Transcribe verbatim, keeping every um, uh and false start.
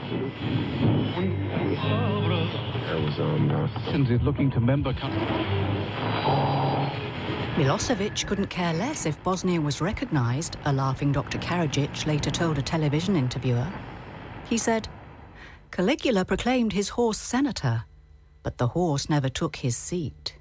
That was um. Uh, is looking to member countries. Milosevic couldn't care less if Bosnia was recognised, a laughing Doctor Karadzic later told a television interviewer. He said, Caligula proclaimed his horse senator, but the horse never took his seat.